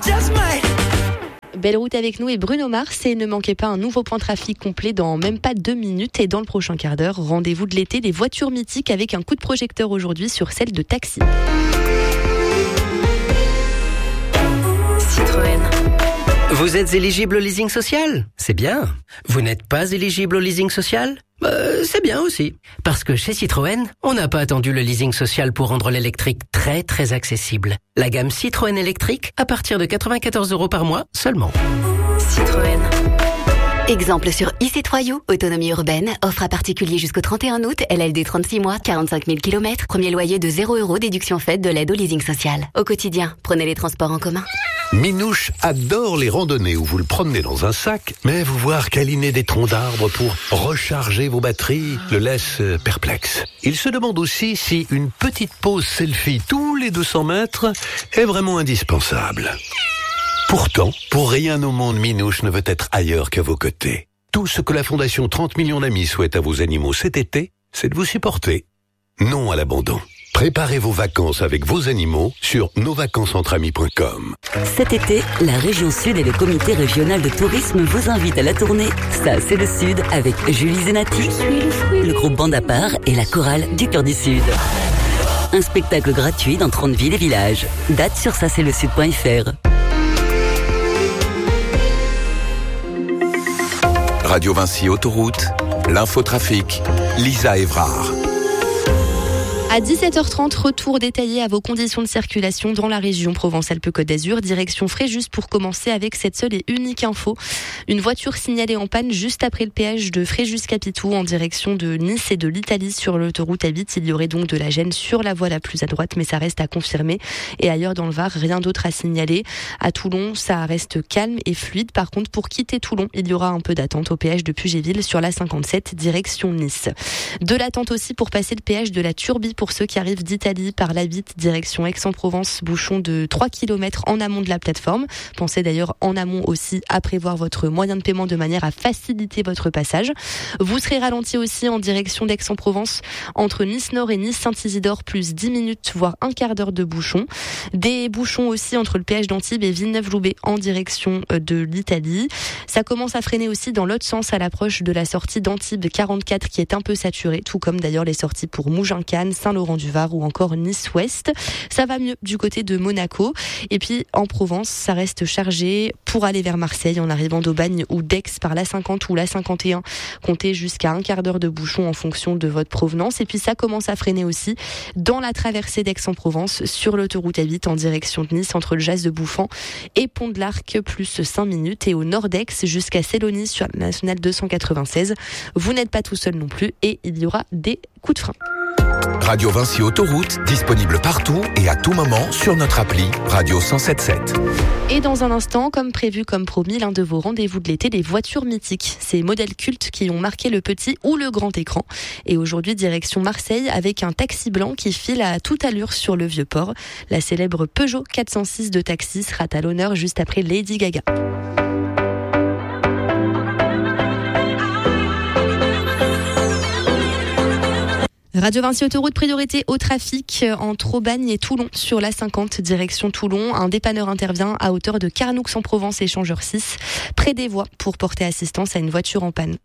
Belle route avec nous et Bruno Mars, et ne manquez pas un nouveau point trafic complet dans même pas 2 minutes. Et dans le prochain quart d'heure, rendez-vous de l'été, les voitures mythiques avec un coup de projecteur aujourd'hui sur celle de Taxi. Citroën. Vous êtes éligible au leasing social ? C'est bien. Vous n'êtes pas éligible au leasing social ? C'est bien aussi. Parce que chez Citroën, on n'a pas attendu le leasing social pour rendre l'électrique très très accessible. La gamme Citroën électrique à partir de 94 € par mois seulement. Citroën. Exemple sur i3U, autonomie urbaine, offre à particulier jusqu'au 31 août, LLD 36 mois, 45 000 km, premier loyer de 0 €, déduction faite de l'aide au leasing social. Au quotidien, prenez les transports en commun. Minouche adore les randonnées où vous le promenez dans un sac, mais vous voir câliner des troncs d'arbres pour recharger vos batteries le laisse perplexe. Il se demande aussi si une petite pause selfie tous les 200 mètres est vraiment indispensable. Pourtant, pour rien au monde, Minouche ne veut être ailleurs qu'à vos côtés. Tout ce que la Fondation 30 millions d'amis souhaite à vos animaux cet été, c'est de vous supporter. Non à l'abandon. Préparez vos vacances avec vos animaux sur nosvacancesentramis.com. Cet été, la région Sud et le comité régional de tourisme vous invitent à la tournée Ça c'est le Sud avec Julie Zenati, le groupe Bande à part et la chorale du Cœur du Sud. Un spectacle gratuit dans 30 villes et villages. Date sur ça-c'est-le-sud.fr. Radio Vinci Autoroute, l'infotrafic, Lisa Évrard. À 17h30, retour détaillé à vos conditions de circulation dans la région Provence-Alpes-Côte d'Azur. Direction Fréjus pour commencer avec cette seule et unique info. Une voiture signalée en panne juste après le péage de Fréjus-Capitou en direction de Nice et de l'Italie sur l'autoroute A8. Il y aurait donc de la gêne sur la voie la plus à droite, mais ça reste à confirmer. Et ailleurs dans le Var, rien d'autre à signaler. À Toulon, ça reste calme et fluide. Par contre, pour quitter Toulon, il y aura un peu d'attente au péage de Pugéville sur la 57 direction Nice. De l'attente aussi pour passer le péage de la Turbie pour ceux qui arrivent d'Italie par l'A8 direction Aix-en-Provence, bouchon de 3 km en amont de la plateforme. Pensez d'ailleurs en amont aussi à prévoir votre moyen de paiement de manière à faciliter votre passage. Vous serez ralenti aussi en direction d'Aix-en-Provence entre Nice-Nord et Nice-Saint-Isidore, plus 10 minutes voire un quart d'heure de bouchon. Des bouchons aussi entre le péage d'Antibes et Villeneuve-Loubet en direction de l'Italie. Ça commence à freiner aussi dans l'autre sens à l'approche de la sortie d'Antibes 44 qui est un peu saturée, tout comme d'ailleurs les sorties pour Mougins-Cannes, Saint-Laurent-du-Var ou encore Nice-Ouest. Ça va mieux du côté de Monaco. Et puis en Provence, ça reste chargé pour aller vers Marseille en arrivant d'Aubagne ou d'Aix par la 50 ou la 51. Comptez jusqu'à un quart d'heure de bouchon en fonction de votre provenance. Et puis ça commence à freiner aussi dans la traversée d'Aix-en-Provence sur l'autoroute A8 en direction de Nice entre le Jas de Bouffan et Pont de l'Arc, plus 5 minutes. Et au nord d'Aix jusqu'à Sélonie sur la nationale 296. Vous n'êtes pas tout seul non plus et il y aura des coups de frein. Radio Vinci Autoroute, disponible partout et à tout moment sur notre appli Radio 107.7. Et dans un instant, comme prévu, comme promis, l'un de vos rendez-vous de l'été, les voitures mythiques. Ces modèles cultes qui ont marqué le petit ou le grand écran. Et aujourd'hui, direction Marseille avec un taxi blanc qui file à toute allure sur le Vieux-Port. La célèbre Peugeot 406 de taxi sera à l'honneur juste après Lady Gaga. Radio Vinci Autoroute, priorité au trafic entre Aubagne et Toulon sur la 50 direction Toulon. Un dépanneur intervient à hauteur de Carnoux en Provence, échangeur 6, près des voies pour porter assistance à une voiture en panne.